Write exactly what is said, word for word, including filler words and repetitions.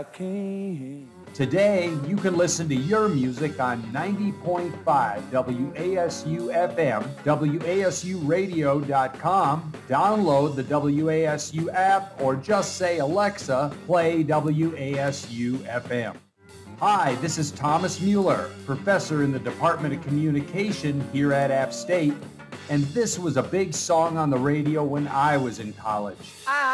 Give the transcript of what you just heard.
Today, you can listen to your music on ninety point five W A S U F M, W A S U radio dot com, download the W A S U app, or just say, Alexa, play W A S U F M. Hi, this is Thomas Mueller, professor in the Department of Communication here at App State, and this was a big song on the radio when I was in college.